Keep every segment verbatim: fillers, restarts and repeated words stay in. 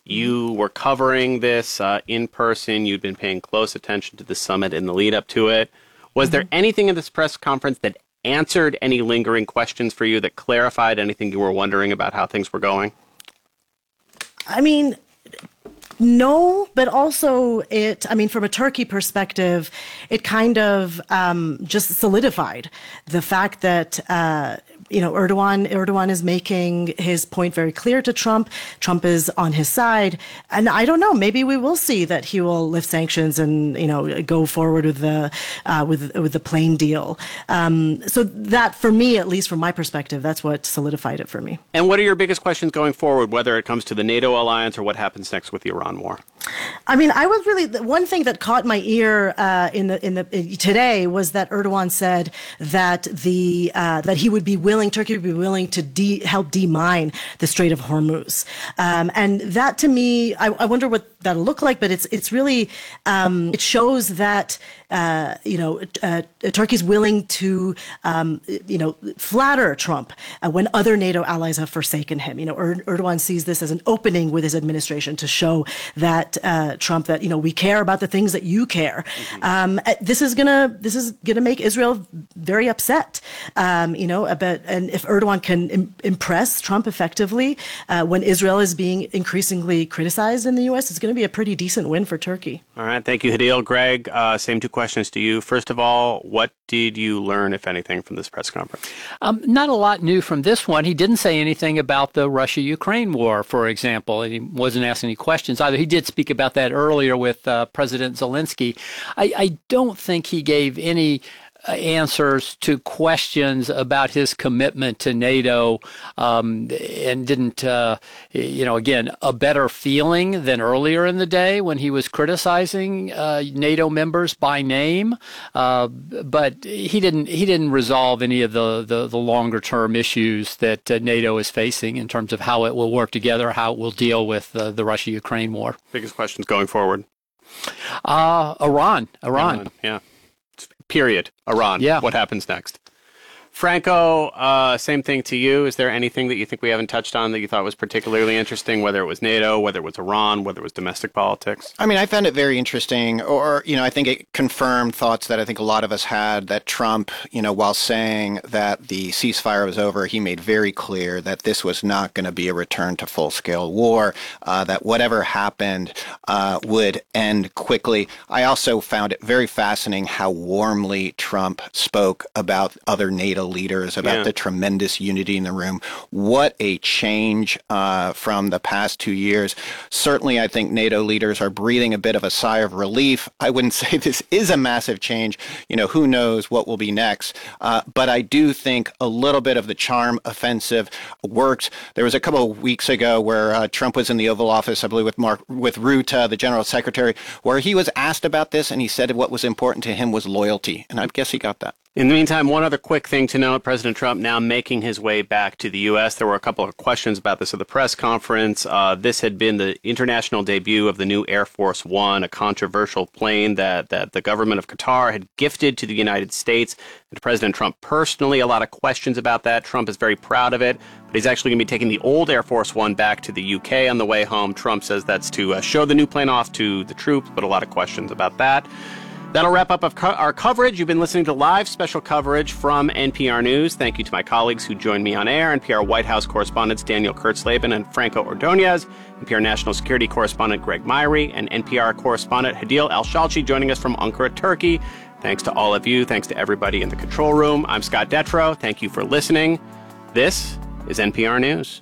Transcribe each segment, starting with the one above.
You were covering this uh, in person. You'd been paying close attention to the summit in the lead up to it. Was mm-hmm. there anything in this press conference that answered any lingering questions for you, that clarified anything you were wondering about how things were going? I mean, no, but also it, I mean, from a Turkey perspective, it kind of um, just solidified the fact that, uh, you know, Erdogan, Erdogan is making his point very clear to Trump. Trump is on his side. And I don't know, maybe we will see that he will lift sanctions and, you know, go forward with the, uh, with, with the plane deal. Um, so that, for me, at least from my perspective, that's what solidified it for me. And what are your biggest questions going forward, whether it comes to the NATO alliance or what happens next with the Iran war? I mean, I was really, the one thing that caught my ear uh, in the in the in, today was that Erdogan said that the uh, that he would be willing, Turkey would be willing to de- help demine the Strait of Hormuz, um, and that to me, I, I wonder what that'll look like. But it's it's really um, it shows that uh, you know uh, Turkey's willing to um, you know flatter Trump uh, when other NATO allies have forsaken him. You know, er- Erdogan sees this as an opening with his administration to show that uh, Trump that you know we care about the things that you care. Mm-hmm. Um, this is gonna this is gonna make Israel very upset. Um, you know, about and if Erdogan can im- impress Trump effectively uh, when Israel is being increasingly criticized in the U S, it's going to be a pretty decent win for Turkey. All right, thank you, Hadil. Greg, uh, same two questions to you. First of all, what did you learn, if anything, from this press conference? Um, not a lot new from this one. He didn't say anything about the Russia-Ukraine war, for example. He wasn't asked any questions either. He did speak about that earlier with uh, President Zelensky. I, I don't think he gave any answers to questions about his commitment to NATO, um, and didn't, uh, you know, again, a better feeling than earlier in the day when he was criticizing uh, NATO members by name. Uh, but he didn't he didn't resolve any of the, the, the longer term issues that uh, NATO is facing in terms of how it will work together, how it will deal with uh, the Russia-Ukraine war. Biggest questions going forward? Uh, Iran, Iran. Iran, yeah. Period. Iran. Yeah. What happens next? Franco, uh, same thing to you. Is there anything that you think we haven't touched on that you thought was particularly interesting, whether it was NATO, whether it was Iran, whether it was domestic politics? I mean, I found it very interesting, or, you know, I think it confirmed thoughts that I think a lot of us had, that Trump, you know, while saying that the ceasefire was over, he made very clear that this was not going to be a return to full-scale war, uh, that whatever happened uh, would end quickly. I also found it very fascinating how warmly Trump spoke about other NATO leaders, about yeah. the tremendous unity in the room. What a change uh, from the past two years. Certainly, I think NATO leaders are breathing a bit of a sigh of relief. I wouldn't say this is a massive change. You know, who knows what will be next. Uh, but I do think a little bit of the charm offensive worked. There was a couple of weeks ago where uh, Trump was in the Oval Office, I believe, with Mark, with Rutte, the General Secretary, where he was asked about this, and he said what was important to him was loyalty. And I guess he got that. In the meantime, one other quick thing to note, President Trump now making his way back to the U S. There were a couple of questions about this at the press conference. Uh, this had been the international debut of the new Air Force One, a controversial plane that, that the government of Qatar had gifted to the United States. And President Trump personally, a lot of questions about that. Trump is very proud of it, but he's actually going to be taking the old Air Force One back to the U K on the way home. Trump says that's to uh, show the new plane off to the troops, but a lot of questions about that. That'll wrap up our coverage. You've been listening to live special coverage from N P R News. Thank you to my colleagues who joined me on air, N P R White House correspondents Daniel Kurtzleben and Franco Ordonez, N P R National Security correspondent Greg Myrie, and N P R correspondent Hadil Al-Shalchi joining us from Ankara, Turkey. Thanks to all of you. Thanks to everybody in the control room. I'm Scott Detrow. Thank you for listening. This is N P R News.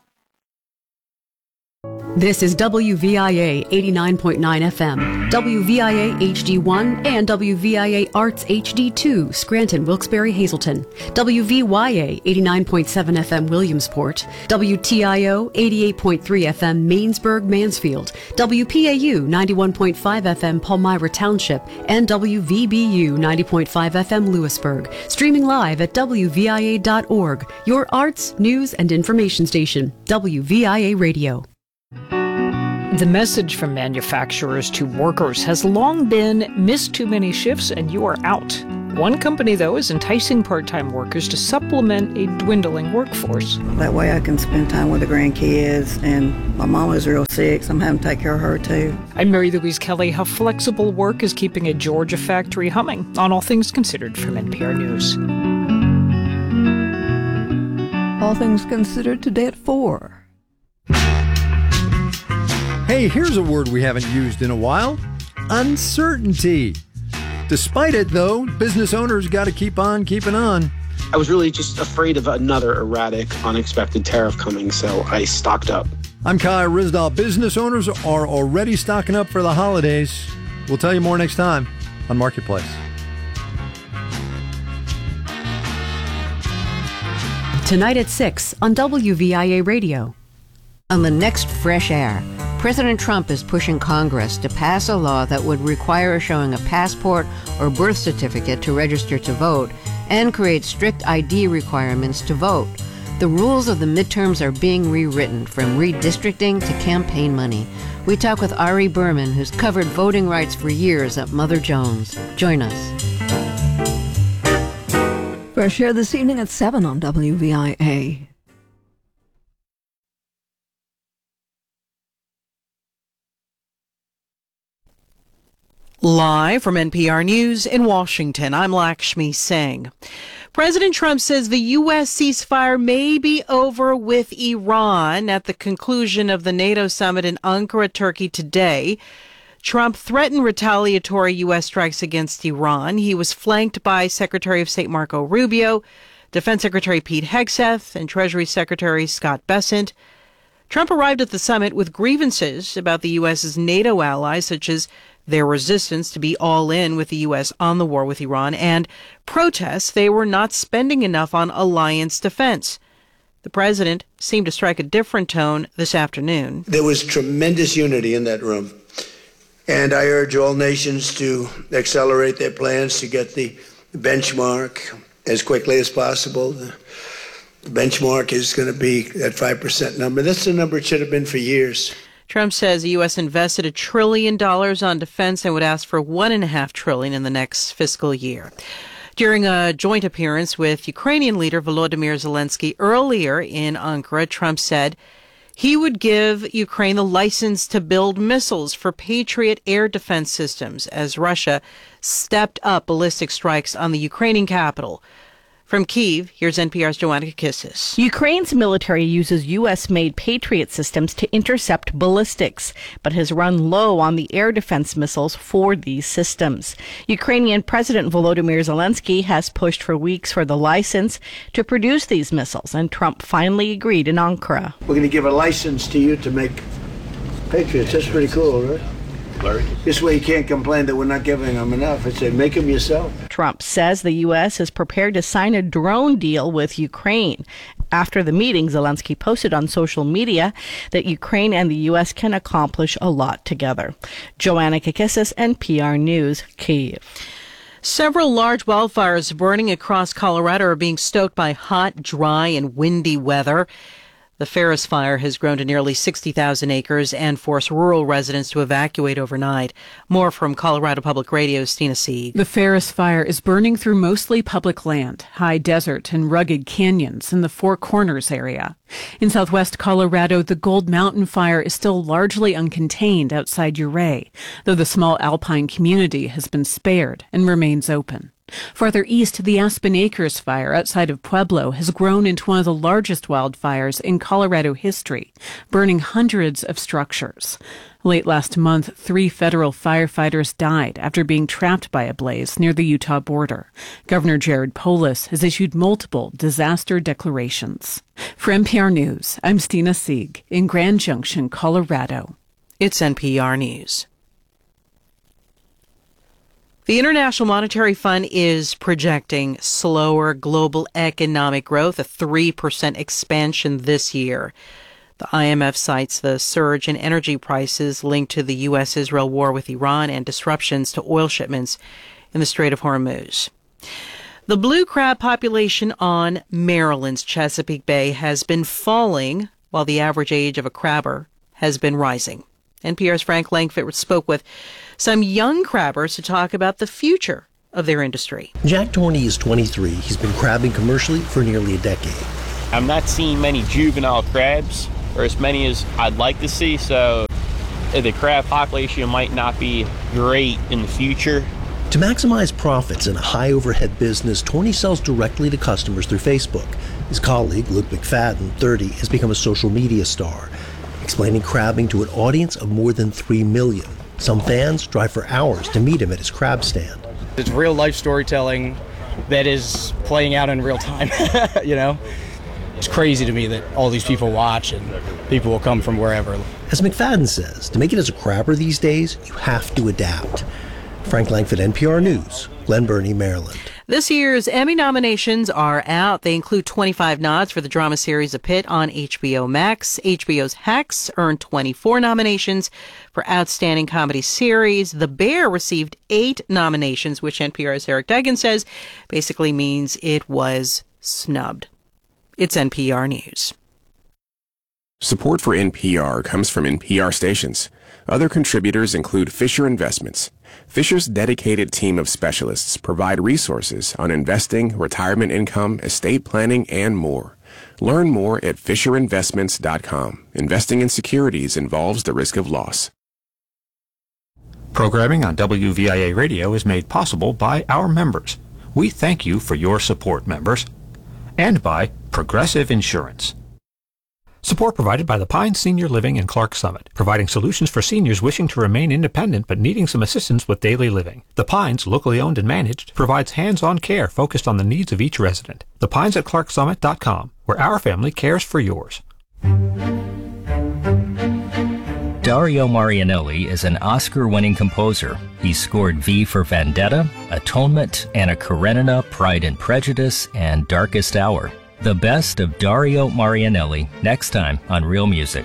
This is W V I A eighty-nine point nine F M, W V I A H D one, and W V I A Arts H D two, Scranton, Wilkes-Barre, Hazleton, W V Y A eighty-nine point seven F M, Williamsport, W T I O eighty-eight point three F M, Mainsburg, Mansfield, W P A U ninety-one point five F M, Palmyra Township, and W V B U ninety point five F M, Lewisburg. Streaming live at W V I A dot org, your arts, news, and information station, W V I A Radio. The message from manufacturers to workers has long been, miss too many shifts and you are out. One company, though, is enticing part-time workers to supplement a dwindling workforce. That way I can spend time with the grandkids, and my mom is real sick, so I'm having to take care of her, too. I'm Mary Louise Kelly. How flexible work is keeping a Georgia factory humming, on All Things Considered from N P R News. All Things Considered today at four. Hey, here's a word we haven't used in a while. Uncertainty. Despite it, though, business owners got to keep on keeping on. I was really just afraid of another erratic, unexpected tariff coming, so I stocked up. I'm Kai Rizdal. Business owners are already stocking up for the holidays. We'll tell you more next time on Marketplace. Tonight at six on W V I A Radio. On the next Fresh Air, President Trump is pushing Congress to pass a law that would require showing a passport or birth certificate to register to vote and create strict I D requirements to vote. The rules of the midterms are being rewritten, from redistricting to campaign money. We talk with Ari Berman, who's covered voting rights for years at Mother Jones. Join us. Fresh Air this evening at seven on W V I A. Live from N P R News in Washington, I'm Lakshmi Singh. President Trump says the U S ceasefire may be over with Iran at the conclusion of the NATO summit in Ankara, Turkey today. Trump threatened retaliatory U S strikes against Iran. He was flanked by Secretary of State Marco Rubio, Defense Secretary Pete Hegseth, and Treasury Secretary Scott Bessent. Trump arrived at the summit with grievances about the U S's NATO allies, such as their resistance to be all in with the U S on the war with Iran, and protests they were not spending enough on alliance defense. The president seemed to strike a different tone this afternoon. There was tremendous unity in that room, and I urge all nations to accelerate their plans to get the benchmark as quickly as possible. The benchmark is going to be that five percent number. That's the number it should have been for years. Trump says the U S invested a trillion dollars on defense and would ask for one and a half trillion in the next fiscal year. During a joint appearance with Ukrainian leader Volodymyr Zelensky earlier in Ankara, Trump said he would give Ukraine the license to build missiles for Patriot air defense systems as Russia stepped up ballistic strikes on the Ukrainian capital. From Kyiv, here's N P R's Joanna Kakissis. Ukraine's military uses U S-made Patriot systems to intercept ballistics, but has run low on the air defense missiles for these systems. Ukrainian President Volodymyr Zelensky has pushed for weeks for the license to produce these missiles, and Trump finally agreed in Ankara. We're going to give a license to you to make Patriots. That's pretty cool, right? Larry. This way you can't complain that we're not giving them enough. I say, make them yourself. Trump says the U S is prepared to sign a drone deal with Ukraine. After the meeting, Zelensky posted on social media that Ukraine and the U S can accomplish a lot together. Joanna Kakissis, N P R News, Kyiv. Several large wildfires burning across Colorado are being stoked by hot, dry, and windy weather. The Ferris Fire has grown to nearly sixty thousand acres and forced rural residents to evacuate overnight. More from Colorado Public Radio's Stina Sieg. The Ferris Fire is burning through mostly public land, high desert, and rugged canyons in the Four Corners area. In southwest Colorado, the Gold Mountain Fire is still largely uncontained outside Ouray, though the small alpine community has been spared and remains open. Farther east, the Aspen Acres Fire outside of Pueblo has grown into one of the largest wildfires in Colorado history, burning hundreds of structures. Late last month, three federal firefighters died after being trapped by a blaze near the Utah border. Governor Jared Polis has issued multiple disaster declarations. For N P R News, I'm Stina Sieg in Grand Junction, Colorado. It's N P R News. The International Monetary Fund is projecting slower global economic growth, a three percent expansion this year. The I M F cites the surge in energy prices linked to the U S Israel war with Iran and disruptions to oil shipments in the Strait of Hormuz. The blue crab population on Maryland's Chesapeake Bay has been falling, while the average age of a crabber has been rising. N P R's Frank Langfitt spoke with some young crabbers to talk about the future of their industry. Jack Torney is twenty-three. He's been crabbing commercially for nearly a decade. I'm not seeing many juvenile crabs, or as many as I'd like to see, so the crab population might not be great in the future. To maximize profits in a high-overhead business, Torney sells directly to customers through Facebook. His colleague, Luke McFadden, thirty, has become a social media star, explaining crabbing to an audience of more than three million. Some fans drive for hours to meet him at his crab stand. It's real-life storytelling that is playing out in real time, you know? It's crazy to me that all these people watch and people will come from wherever. As McFadden says, to make it as a crabber these days, you have to adapt. Frank Langford, N P R News, Glen Burnie, Maryland. This year's Emmy nominations are out. They include twenty-five nods for the drama series A Pit on H B O Max. H B O's Hacks earned twenty-four nominations for Outstanding Comedy Series. The Bear received eight nominations, which N P R's Eric Deggans says basically means it was snubbed. It's N P R News. Support for N P R comes from N P R stations. Other contributors include Fisher Investments. Fisher's dedicated team of specialists provide resources on investing, retirement income, estate planning, and more. Learn more at fisher investments dot com. Investing in securities involves the risk of loss. Programming on W V I A Radio is made possible by our members. We thank you for your support, members. And by Progressive Insurance. Support provided by the Pines Senior Living in Clark Summit, providing solutions for seniors wishing to remain independent but needing some assistance with daily living. The Pines, locally owned and managed, provides hands-on care focused on the needs of each resident. The Pines at clark summit dot com, where our family cares for yours. Dario Marianelli is an Oscar-winning composer. He scored V for Vendetta, Atonement, Anna Karenina, Pride and Prejudice, and Darkest Hour. The best of Dario Marianelli, next time on Real Music.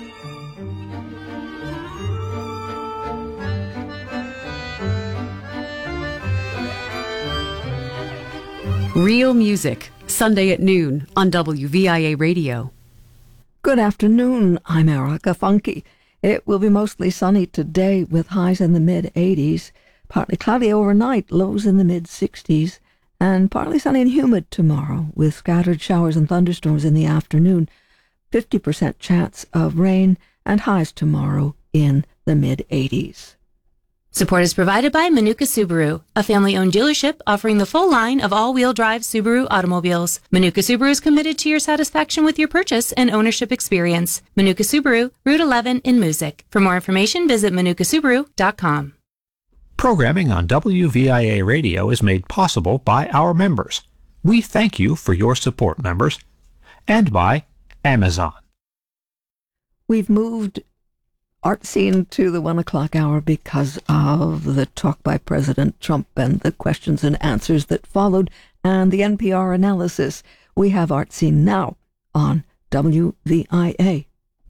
Real Music, Sunday at noon on W V I A Radio. Good afternoon, I'm Erica Funky. It will be mostly sunny today with highs in the mid eighties, partly cloudy overnight, lows in the mid sixties. And partly sunny and humid tomorrow, with scattered showers and thunderstorms in the afternoon. fifty percent chance of rain, and highs tomorrow in the mid eighties. Support is provided by Manuka Subaru, a family-owned dealership offering the full line of all-wheel drive Subaru automobiles. Manuka Subaru is committed to your satisfaction with your purchase and ownership experience. Manuka Subaru, Route eleven in Moosic. For more information, visit manuka subaru dot com. Programming on W V I A Radio is made possible by our members. We thank you for your support, members. And by Amazon. We've moved art scene to the one o'clock hour because of the talk by President Trump and the questions and answers that followed and the N P R analysis. We have art scene now on W V I A.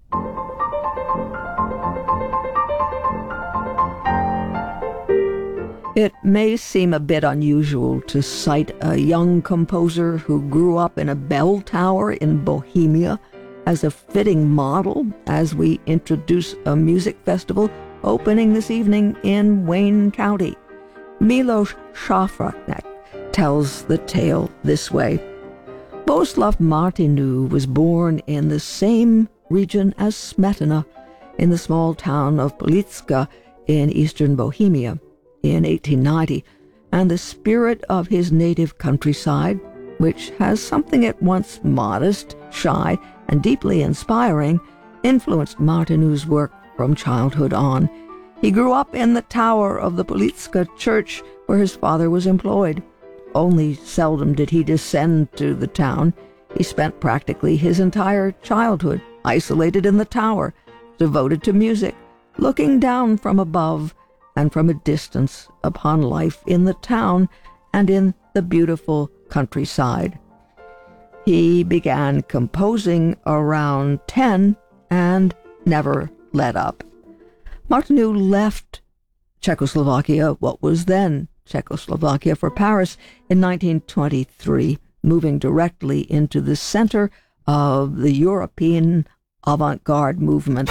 It may seem a bit unusual to cite a young composer who grew up in a bell tower in Bohemia as a fitting model as we introduce a music festival opening this evening in Wayne County. Milos Szafranec tells the tale this way. Bohuslav Martinu was born in the same region as Smetana in the small town of Politska in eastern Bohemia in eighteen ninety, and the spirit of his native countryside, which has something at once modest, shy, and deeply inspiring, influenced Martinu's work from childhood on. He grew up in the tower of the Politska church where his father was employed. Only seldom did he descend to the town. He spent practically his entire childhood isolated in the tower, devoted to music, looking down from above and from a distance upon life in the town and in the beautiful countryside. He began composing around ten and never let up. Martinu left Czechoslovakia, what was then Czechoslovakia, for Paris in nineteen twenty-three, moving directly into the center of the European avant-garde movement.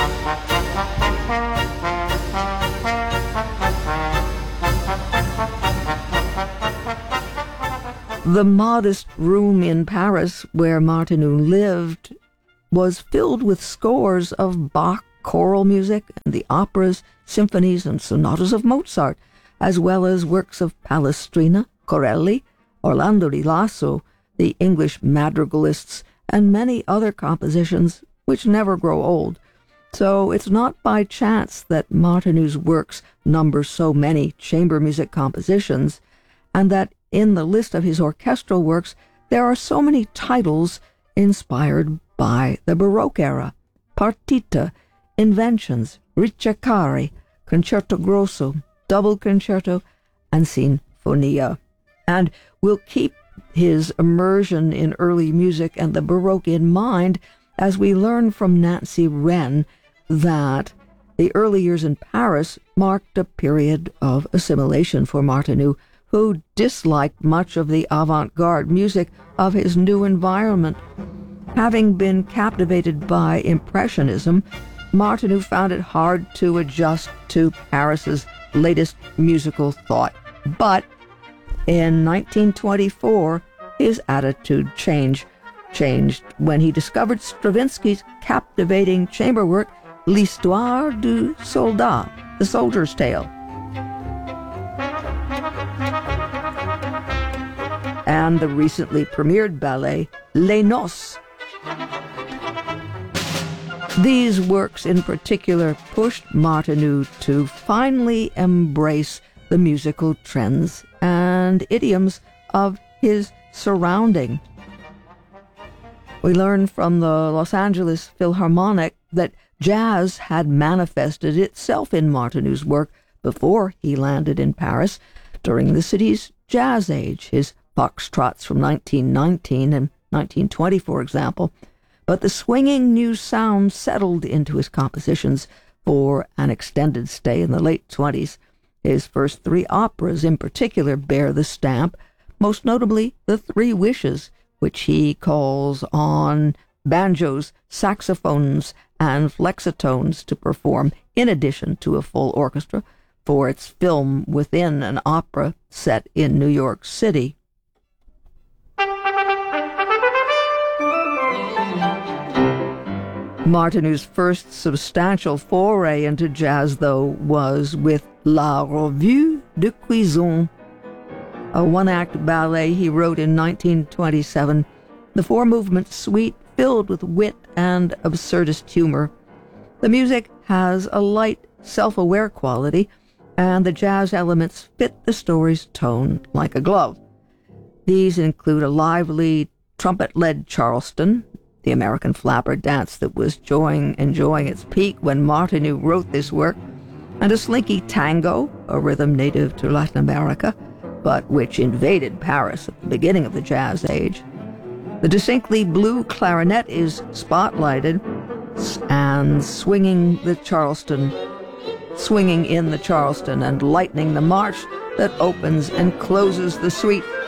The modest room in Paris where Martineau lived was filled with scores of Bach choral music and the operas, symphonies, and sonatas of Mozart, as well as works of Palestrina, Corelli, Orlando di Lasso, the English madrigalists, and many other compositions which never grow old. So it's not by chance that Martineau's works number so many chamber music compositions, and that in the list of his orchestral works there are so many titles inspired by the Baroque era: Partita, Inventions, Ricercare, Concerto Grosso, Double Concerto, and Sinfonia. And we'll keep his immersion in early music and the Baroque in mind as we learn from Nancy Wren that the early years in Paris marked a period of assimilation for Martineau, who disliked much of the avant-garde music of his new environment. Having been captivated by Impressionism, Martineau found it hard to adjust to Paris's latest musical thought. But in nineteen twenty-four, his attitude changed, changed when he discovered Stravinsky's captivating chamber work, L'Histoire du Soldat, The Soldier's Tale. And the recently premiered ballet, Les Noces. These works in particular pushed Martineau to finally embrace the musical trends and idioms of his surrounding. We learn from the Los Angeles Philharmonic that jazz had manifested itself in Martineau's work before he landed in Paris during the city's jazz age, his foxtrots from nineteen nineteen and nineteen twenty, for example. But the swinging new sound settled into his compositions for an extended stay in the late twenties. His first three operas in particular bear the stamp, most notably The Three Wishes, which he calls on banjos, saxophones, and flexitones to perform, in addition to a full orchestra, for its film within an opera set in New York City. Martineau's first substantial foray into jazz, though, was with La Revue de Cuisine, a one-act ballet he wrote in nineteen twenty-seven, the four-movement suite filled with wit and absurdist humor. The music has a light, self-aware quality, and the jazz elements fit the story's tone like a glove. These include a lively, trumpet-led Charleston, the American flapper dance that was enjoying, enjoying its peak when Martineau wrote this work, and a slinky tango, a rhythm native to Latin America, but which invaded Paris at the beginning of the jazz age. The distinctly blue clarinet is spotlighted and swinging the Charleston, swinging in the Charleston and lightening the march that opens and closes the suite.